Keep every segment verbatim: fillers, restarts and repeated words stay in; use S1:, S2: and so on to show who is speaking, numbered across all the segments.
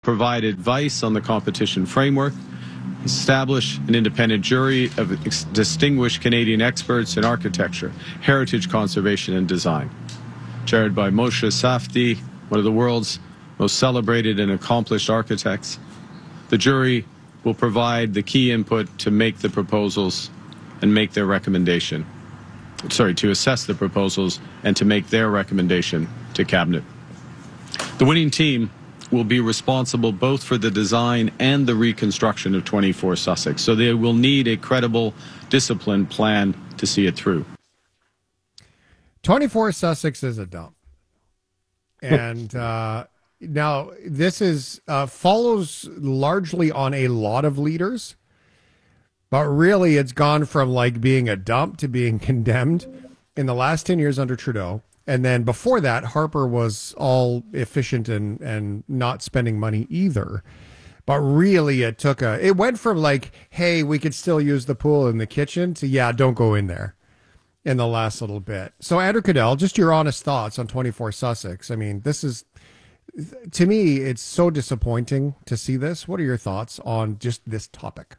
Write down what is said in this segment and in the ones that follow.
S1: provide advice on the competition framework, establish an independent jury of ex- distinguished Canadian experts in architecture, heritage conservation, and design, chaired by Moshe Safdie, one of the world's most celebrated and accomplished architects. The jury will provide the key input to make the proposals and make their recommendation. Sorry, to assess the proposals and to make their recommendation to Cabinet. The winning team will be responsible both for the design and the reconstruction of twenty-four Sussex. So they will need a credible, disciplined plan to see it through.
S2: twenty-four Sussex is a dump. And uh, now this is uh, follows largely on a lot of leaders, but really it's gone from like being a dump to being condemned in the last ten years under Trudeau. And then before that, Harper was all efficient and, and not spending money either. But really, it took a, it went from like, hey, we could still use the pool in the kitchen to, yeah, don't go in there in the last little bit. So, Andrew Cadell, just your honest thoughts on twenty-four Sussex. I mean, this is, to me, it's so disappointing to see this. What are your thoughts on just this topic?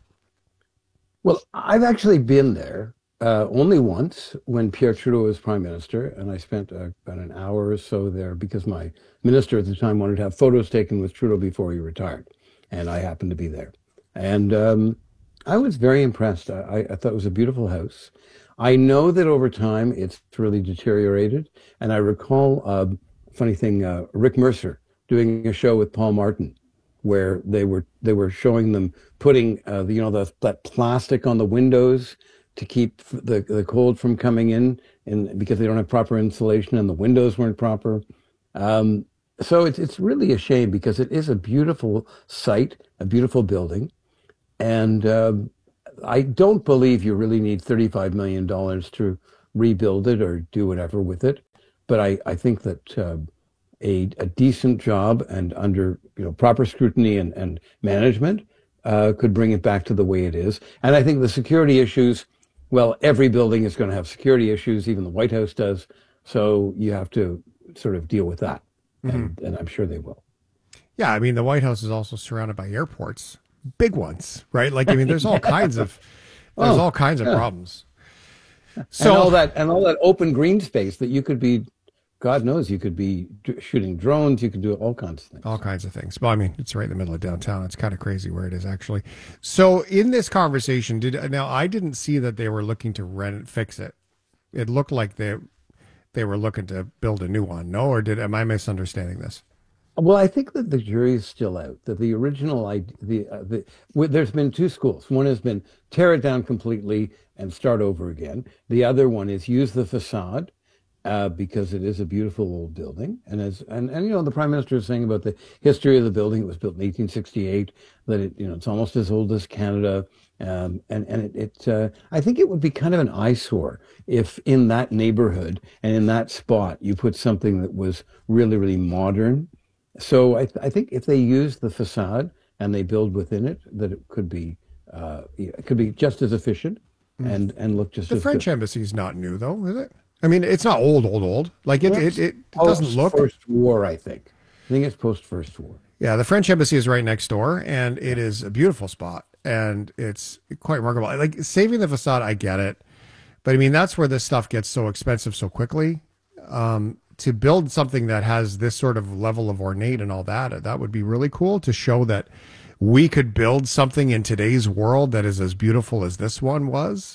S3: Well, I've actually been there. Uh, only once when Pierre Trudeau was prime minister, and I spent uh, about an hour or so there because my minister at the time wanted to have photos taken with Trudeau before he retired, and I happened to be there. And um, I was very impressed. I, I thought it was a beautiful house. I know that over time it's really deteriorated, and I recall a uh, funny thing, uh, Rick Mercer doing a show with Paul Martin, where they were they were showing them putting uh, the, you know the, that plastic on the windows to keep the, the cold from coming in, and because they don't have proper insulation and the windows weren't proper. Um, so it's it's really a shame because it is a beautiful site, a beautiful building. And uh, I don't believe you really need thirty-five million dollars to rebuild it or do whatever with it. But I, I think that uh, a, a decent job and under you know proper scrutiny and, and management uh, could bring it back to the way it is. And I think the security issues, well, every building is going to have security issues, even the White House does. So you have to sort of deal with that. Mm-hmm. And, and I'm sure they will.
S2: Yeah, I mean, the White House is also surrounded by airports, big ones, right? Like, I mean, there's all yeah. kinds of there's oh, all kinds of yeah. problems.
S3: So and all that and all that open green space that you could be, God knows, you could be shooting drones, you could do all kinds of things.
S2: All kinds of things. Well, I mean, it's right in the middle of downtown. It's kind of crazy where it is, actually. So in this conversation, did now I didn't see that they were looking to rent fix it. It looked like they they were looking to build a new one. No, or did am I misunderstanding this?
S3: Well, I think that the jury is still out. That the original idea, the, uh, the w- there's been two schools. One has been tear it down completely and start over again. The other one is use the facade. Uh, because it is a beautiful old building, and as and, and you know the Prime Minister is saying about the history of the building. It was built in eighteen sixty-eight. That it you know it's almost as old as Canada, um, and and it, it uh, I think it would be kind of an eyesore if in that neighborhood and in that spot you put something that was really really modern. So I, th- I think if they use the facade and they build within it, that it could be uh, it could be just as efficient mm. and and look just
S2: the
S3: as
S2: French
S3: good.
S2: Embassy is not new though, is it? I mean, it's not old, old, old. Like it, it, it, it doesn't look.
S3: First war, I think. I think it's post First War.
S2: Yeah, the French Embassy is right next door, and it is a beautiful spot, and it's quite remarkable. Like saving the facade, I get it, but I mean that's where this stuff gets so expensive so quickly. Um, to build something that has this sort of level of ornate and all that, that would be really cool to show that we could build something in today's world that is as beautiful as this one was.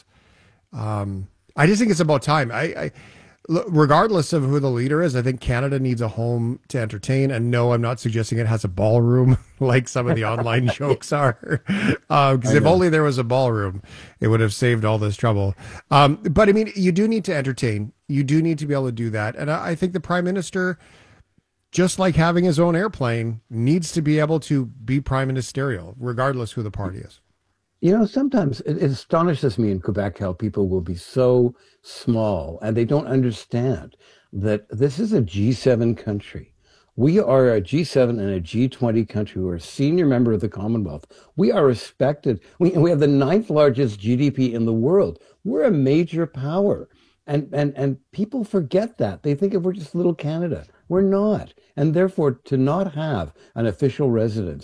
S2: Um. I just think it's about time. I, I, regardless of who the leader is, I think Canada needs a home to entertain. And no, I'm not suggesting it has a ballroom like some of the online jokes are. Because uh, if only there was a ballroom, it would have saved all this trouble. Um, but I mean, you do need to entertain. You do need to be able to do that. And I, I think the Prime Minister, just like having his own airplane, needs to be able to be prime ministerial, regardless who the party is.
S3: You know, sometimes it, it astonishes me in Quebec how people will be so small and they don't understand that this is a G seven country. We are a G seven and a G twenty country. We're a senior member of the Commonwealth. We are respected. We, we have the ninth largest G D P in the world. We're a major power. And, and, and people forget that. They think if we're just little Canada. We're not. And therefore, to not have an official residence